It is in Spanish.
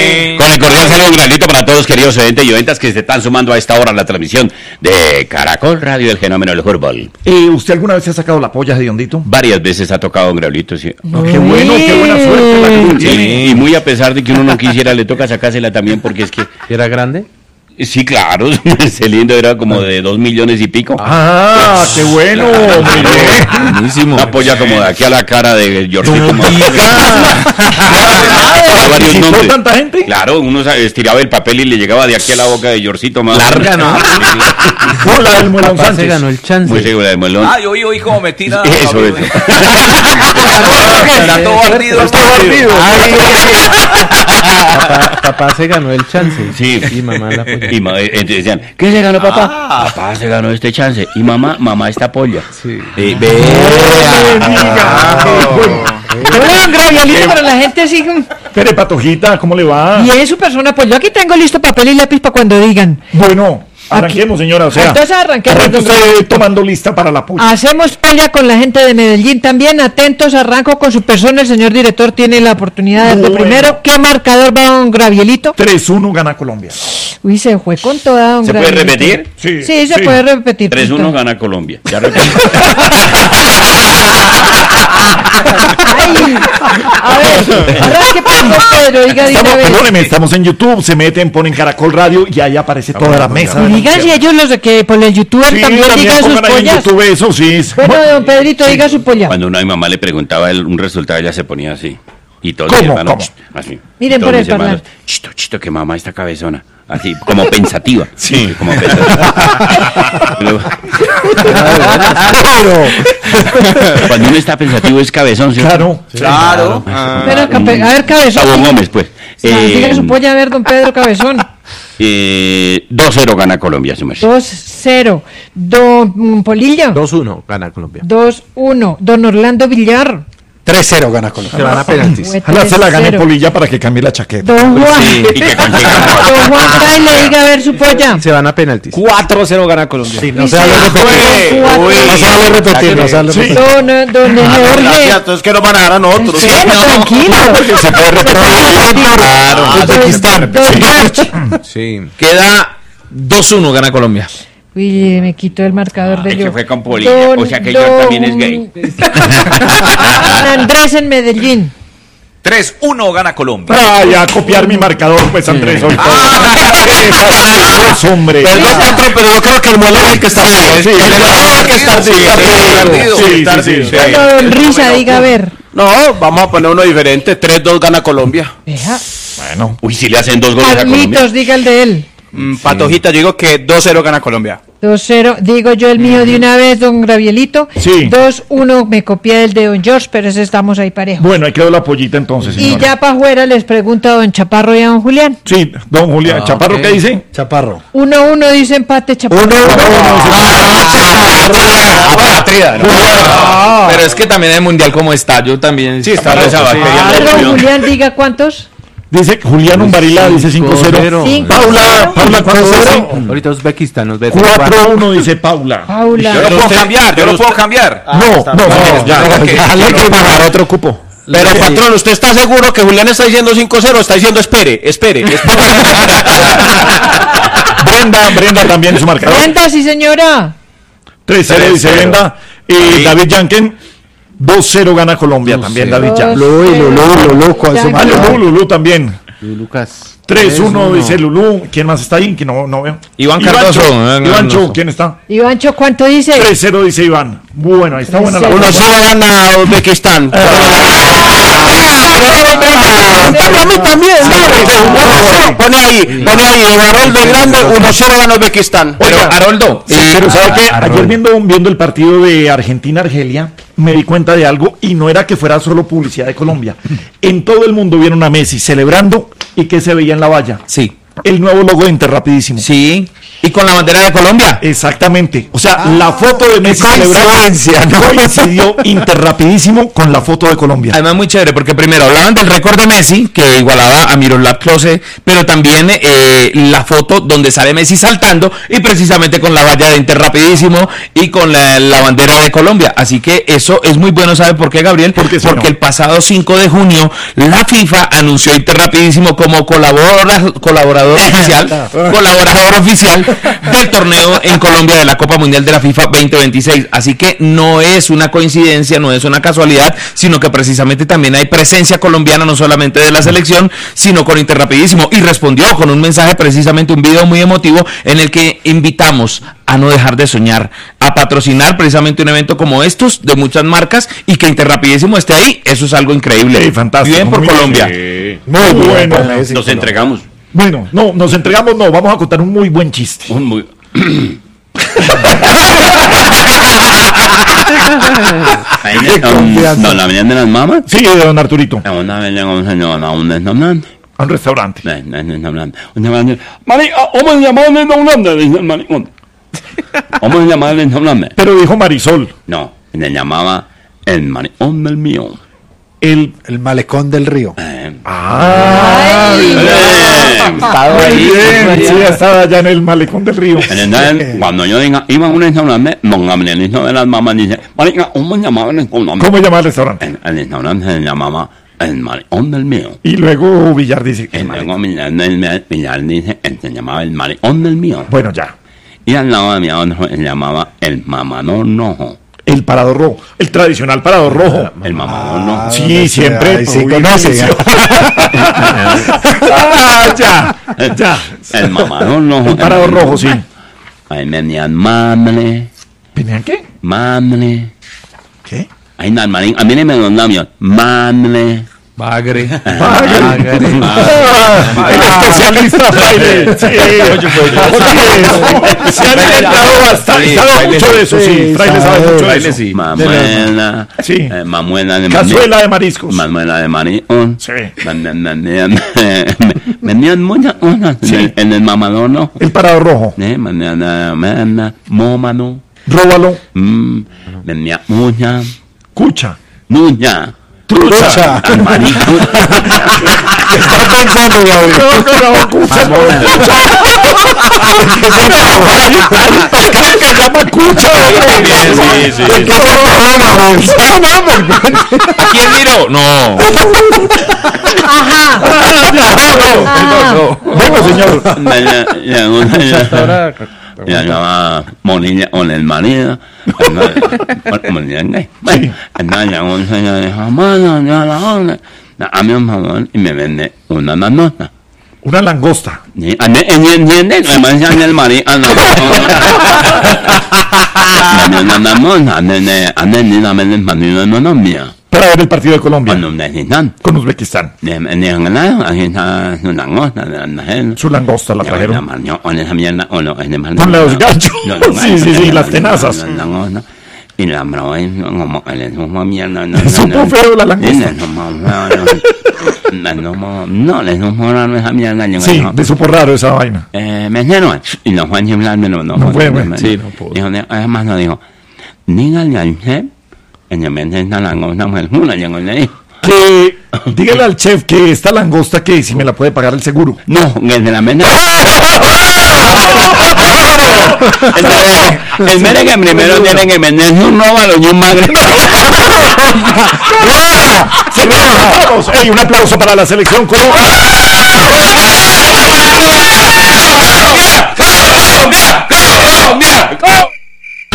Con el cordial saludo, un granito para todos, queridos oyentes y oyentas que se están sumando a esta hora a la transmisión de Caracol Radio, el fenómeno del fútbol. ¿Usted alguna vez se ha sacado la polla de Hediondito? Varias veces ha tocado un graulito, sí. No, qué bueno, qué buena suerte la que uno tiene. Sí, y muy a pesar de que uno no quisiera, le toca sacársela también porque es que... ¿Era grande? Sí, claro, ese lindo era como de 2 millones y pico. Ah, qué bueno, Buenísimo. Una polla como de aquí a la cara de Yorcito. Varios nombres. ¿Tanta gente? Claro, uno estiraba el papel y le llegaba de aquí a la boca de Yorcito más. Larga, ¿no? Hola, del Muelón Papá se Sánchez. ganó el chance. Muy segura del Muelón. Ah, yo oí como me tira. Eso. Está todo barrido. Papá se ganó el chance. Sí. Y mamá la polla. Y entonces decían, ¿qué se ganó papá? Papá se ganó este chance. Y mamá esta polla. Sí. Hola, un gravialito para la gente así. Pere Patojita, ¿cómo le va? Y es su persona, pues yo aquí tengo listo papel y lápiz para cuando digan. Bueno, arranquemos, señora. O sea, Entonces arranquemos. arranque usted tomando lista para la pucha. Hacemos polla con la gente de Medellín también. Atentos, arranco con su persona. El señor director tiene la oportunidad de lo Bueno. primero. ¿Qué marcador va don Gravielito? 3-1 gana Colombia. Uy, se fue con toda don ¿Se puede Gravielito. repetir? Sí, se puede repetir. 3-1 gana Colombia. Ya repito. Ay, a ver, arranque por don Pedro, diga de una vez. Perdóneme, estamos en YouTube, se meten, ponen Caracol Radio y ahí aparece toda la mesa. Y digan si ellos los de que por el youtuber Sí, también digan sus pongan ahí en pollas. YouTube eso, sí. Bueno, don Pedrito, diga su polla. Cuando una mamá le preguntaba un resultado, ella se ponía así. Y todos ¿Cómo? mis hermanos, ¿Cómo? así. Miren Y todos por el mis hermanos, parlante. chito, que mamá está cabezona. Así, como pensativa. Sí, como pensativa. Cuando uno está pensativo es cabezón, ¿sí? Claro. Claro. Pero, a ver, cabezón. Gustavo Gómez, pues. Diga su polla, a ver, don Pedro Cabezón. 2-0 gana Colombia, su merced. 2-0. Don Polilla. 2-1 gana Colombia. 2-1. Don Orlando Villar. 3-0 gana Colombia. Se van a penaltis. Ojalá se la gane 3-0. Polilla para que cambie la chaqueta. Don Juan. Sí, y que consiga. Don Juan Fraile, diga a ver su polla. Se van a penaltis. 4-0 gana Colombia. Sí, no se hable repetir. No se vale repetir, no se vale repetir. Don Jorge. Entonces que nos van a dar a nosotros. Espere, tranquilo. Se puede repetir. Claro. Uzbekistán. Don George. Sí. Queda 2-1 gana Colombia. Uy, me quitó el marcador de Es yo. que fue con Polilla, o sea que yo también es gay. Don Andrés en Medellín. 3-1 gana Colombia. Ay, a copiar mi marcador, pues Andrés. Hombre. Perdón, Petro, pero yo creo que el Muelón es el que está bien. Sí, El Muelón es el que está bien. sí. Bueno, don Risa, diga a ver. No, vamos a poner uno diferente. 3-2 gana Colombia. Vea. Bueno. Uy, si le hacen 2 goles a Colombia. Carlitos, diga el de él. Patojita, yo digo que 2-0 gana Colombia. 2-0, digo yo el mío de una vez, don Gravielito. Sí. 2-1, me copié el de don George, pero ese estamos ahí parejos. Bueno, ahí quedó la pollita entonces, Y señora. ya para afuera les pregunto a don Chaparro y a don Julián. Sí, don Julián. ¿Chaparro ok. qué dice? Chaparro. 1-1 dice empate, Chaparro. Pero es que también el mundial como está, yo también. Sí, Para esa bacteria A ver, no don murió. Julián, diga cuántos. Dice Julián Umbarila, dice 5-0. 5-0. Paula, ¿cuánto dice? Ahorita Uzbekistán nos ve. 4-1 dice Paula. Paula. Yo lo puedo cambiar, yo lo puedo cambiar. No, Déjale que ganar otro cupo. Pero, patrón, ¿usted está seguro que Julián está diciendo 5-0 o está diciendo espere? Brenda también es su marcador. Brenda, sí señora. 3-0 dice Brenda. Y David Yanken, 2-0 gana Colombia también, David Yanken. Lulú, ¿cuál es su Yanken. marcador? Lulú también. Lucas. 3-1 dice Lulú. ¿Quién más está ahí? Que no veo. Iván Cardoso. Ivancho, ¿quién está? Ivancho, ¿cuánto dice? 3-0 dice Iván. Bueno, ahí está buena la 3-0. 1-0 gana Uzbekistán. A mí también, ¿no? Pone ahí, Haroldo Grande, 1-0 gana Uzbekistán. Oiga, Haroldo. Sí, pero ¿sabe qué? Haroldo. Ayer viendo el partido de Argentina-Argelia, me di cuenta de algo y no era que fuera solo publicidad de Colombia. En todo el mundo vieron a Messi celebrando y que se veía en la valla. Sí. El nuevo logo de Inter, rapidísimo. Sí. Y con la bandera de Colombia. Exactamente. O sea, la foto de Messi coincidencia, ¿no? coincidió interrapidísimo con la foto de Colombia. Además, muy chévere, porque primero hablaban del récord de Messi, que igualaba a Miroslav Klose, pero también la foto donde sale Messi saltando, y precisamente con la valla de Interrapidísimo y con la bandera de Colombia. Así que eso es muy bueno. ¿Sabe por qué, Gabriel? Porque el pasado 5 de junio, la FIFA anunció Interrapidísimo como colaborador oficial del torneo en Colombia de la Copa Mundial de la FIFA 2026. Así que no es una coincidencia, no es una casualidad, sino que precisamente también hay presencia colombiana, no solamente de la selección, sino con Interrapidísimo. Y respondió con un mensaje, precisamente un video muy emotivo, en el que invitamos a no dejar de soñar, a patrocinar precisamente un evento como estos de muchas marcas, y que Interrapidísimo esté ahí. Eso es algo increíble. Sí, fantástico. Bien por Muy Colombia. Muy bueno. Nos entregamos. Bueno, no, nos entregamos, no, vamos a contar un muy buen chiste. Un muy... No, la mañana de las mamás. Sí, de don Arturito. Una vez llegó un señor a un restaurante. A un restaurante. Marica, ¿cómo se llama el restaurante? Dice el maricón. ¿Cómo se llama el restaurante? Pero dijo Marisol, No, le llamaba el maricón del mío. el... El malecón del río. Ay, Muy bien, sí, estaba allá en el malecón del río. Entonces, cuando yo diga, iba a un restaurante, don Gabrielito de las mamás dice, marica, ¿cómo se llamaba el restaurante? ¿Cómo se llama el restaurante? El restaurante se llamaba el maricón del mío. Y luego Villar dice, Y luego Villar dice, se llamaba el maricón del mío. bueno, ya, Y al lado de mi otro se llamaba el mamador rojo. el parador rojo, el tradicional parador rojo. El mamador rojo. Sí, siempre. Ahí sí Uy, conoce, ya. Ya. El mamador rojo. El parador rojo, sí. Ahí venían mamle, ¿Venían qué? mamle. ¿Qué? Ahí no, marín, a mí no me los labios. Mamle. Bagre. El especialista Fraile. Sí. Se han inventado bastante. Sabe mucho de eso, sí. Fraile sabe mucho de eso. Sí. Mamuela. Sí. Mamuela de Cazuela de mariscos. Mamuela de maricón. Sí. Venían muchas cosas Sí. en el mamador, ¿no? El parador rojo. Mañana, mómano. Róbalo. Venía mucha. Cucha. Nuña. Trucha. Al maricón. Está pensando, Gabriel. No, cucha. Pescado que se llama cucha. Sí. ¿De qué se programa, ¿A quién miró? No. Bueno, señor. Ya llamaba Monilla con el marido. Monilla gay. Entonces llegó un señor y dijo, mano, ya la onda. Dame un favor y me vende una langosta. Una langosta. ¿Entiendes? Me mandan el marido a la langosta. Para ver el partido de Colombia. Cuando me necesitan. Con Uzbekistán. Su langosta la trajeron. Con los ganchos. Sí, las tenazas. Y la probé como le mierda. Supo feo la langosta. No, le supo raro esa mierda. Sí, le supo raro esa vaina. Me dijeron, y los Juan Gibran no fue. Sí, no pudo. Dijo, además no dijo, dígale al chef, en el mente esta langosta fue una, llegó y le dijo. Que dígale al chef que esta langosta que si me la puede pagar el seguro. No, que de la mente. El mere que primero tiene que venderse un róbalo y un magre. Vamos, un aplauso para la selección colombiana.